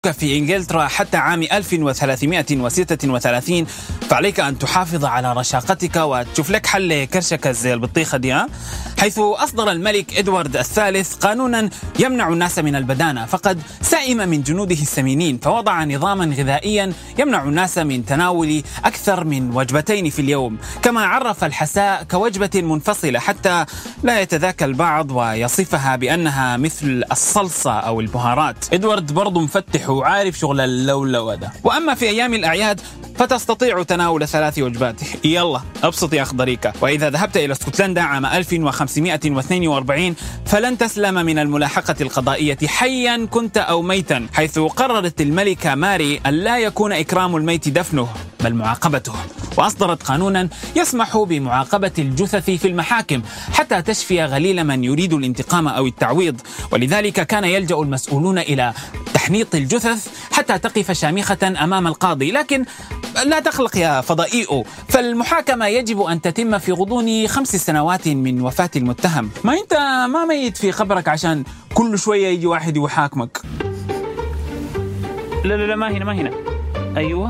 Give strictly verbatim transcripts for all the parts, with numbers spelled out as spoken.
في إنجلترا حتى عام ألف وثلاثمائة وستة وثلاثين، فعليك أن تحافظ على رشاقتك وتشوف لك حل كرشك زي البطيخة دي، حيث أصدر الملك إدوارد الثالث قانونا يمنع الناس من البدانة، فقد سئم من جنوده السمينين فوضع نظاما غذائيا يمنع الناس من تناول أكثر من وجبتين في اليوم، كما عرف الحساء كوجبة منفصلة حتى لا يتذاكى البعض ويصفها بأنها مثل الصلصة أو البهارات. إدوارد برضو مفتح وعارف شغل اللولو ده. وأما في أيام الأعياد فتستطيع تناول ثلاث وجبات. يلا أبسط يا أخضريكا. وإذا ذهبت إلى اسكتلندا عام ألف وخمسمائة واثنين وأربعين فلن تسلم من الملاحقة القضائية حيا كنت أو ميتا، حيث قررت الملكة ماري أن لا يكون إكرام الميت دفنه بل معاقبته، وأصدرت قانونا يسمح بمعاقبة الجثث في المحاكم حتى تشفي غليل من يريد الانتقام أو التعويض. ولذلك كان يلجأ المسؤولون إلى تحنيط الجثث حتى تقف شامخة أمام القاضي، لكن لا تقلق يا فضائيو، فالمحاكمة يجب أن تتم في غضون خمس سنوات من وفاة المتهم. ما أنت ما ميت في قبرك عشان كل شوية يجي واحد يحاكمك. لا لا لا ما هنا ما هنا. أيوة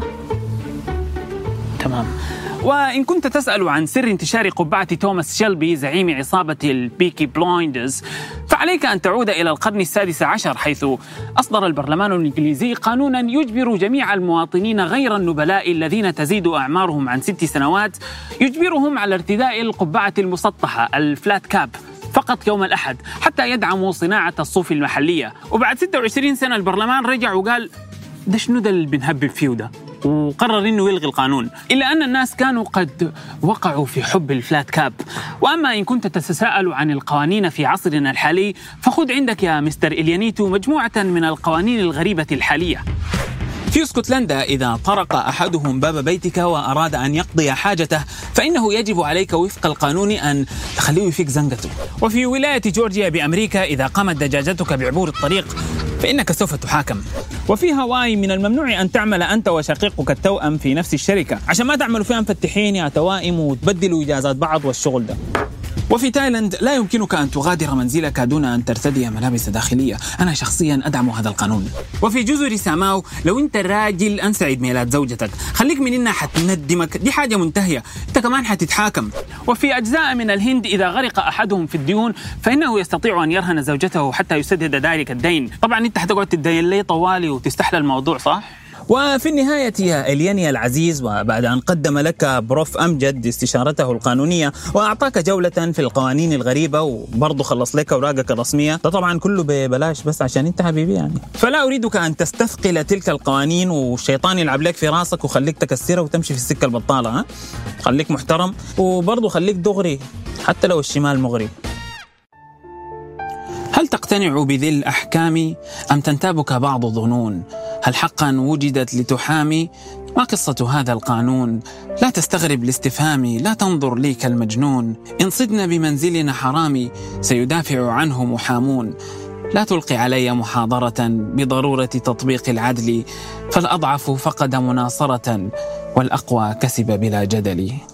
تمام. وإن كنت تسأل عن سر انتشار قبعة توماس شيلبي زعيم عصابة البيكي بلايندرز، فعليك أن تعود إلى القرن السادس عشر، حيث أصدر البرلمان الإنجليزي قانونا يجبر جميع المواطنين غير النبلاء الذين تزيد أعمارهم عن ست سنوات يجبرهم على ارتداء القبعة المسطحة الفلات كاب فقط يوم الأحد حتى يدعموا صناعة الصوف المحلية. وبعد ستة وعشرين سنة البرلمان رجع وقال ده شنو ده اللي بنهبب فيه ده، وقرر إنه يلغي القانون، إلا أن الناس كانوا قد وقعوا في حب الفلات كاب. وأما إن كنت تتساءل عن القوانين في عصرنا الحالي فخذ عندك يا مستر إليانيتو مجموعة من القوانين الغريبة الحالية. في اسكتلندا إذا طرق أحدهم باب بيتك وأراد أن يقضي حاجته فإنه يجب عليك وفق القانون أن تخليه يفيك زنقته. وفي ولاية جورجيا بأمريكا إذا قامت دجاجتك بعبور الطريق فإنك سوف تحاكم. وفي هاواي من الممنوع أن تعمل أنت وشقيقك التوأم في نفس الشركة عشان ما تعملوا فيها مفتحين يا توائم وتبدلوا إجازات بعض والشغل ده. وفي تايلاند لا يمكنك أن تغادر منزلك دون أن ترتدي ملابس داخلية. أنا شخصيا أدعم هذا القانون. وفي جزر ساماو لو أنت راجل أنسى عيد ميلاد زوجتك خليك من إنها حتندمك، دي حاجة منتهية، أنت كمان حتتحاكم. وفي أجزاء من الهند إذا غرق أحدهم في الديون فإنه يستطيع أن يرهن زوجته حتى يسدد ذلك الدين. طبعا أنت حتقعد تدين لي طوالي وتستحلى الموضوع صح؟ وفي النهاية يا إلياني العزيز، وبعد أن قدم لك بروف أمجد استشارته القانونية وأعطاك جولة في القوانين الغريبة وبرضه خلص لك أوراقك الرسمية، ده طبعا كله ببلاش بس عشان أنت حبيبي يعني، فلا أريدك أن تستثقل تلك القوانين والشيطان يلعب لك في راسك وخليك تكسرها وتمشي في السكة البطالة. ها؟ خليك محترم وبرضه خليك دغري حتى لو الشمال مغري. هل تقتنع بذي الأحكام أم تنتابك بعض الظنون؟ هل حقا وجدت لتحامي؟ ما قصة هذا القانون؟ لا تستغرب لاستفهامي، لا تنظر لي كالمجنون، إن صدنا بمنزلنا حرامي سيدافع عنه محامون. لا تلقي علي محاضرة بضرورة تطبيق العدل، فالأضعف فقد مناصرة والأقوى كسب بلا جدل.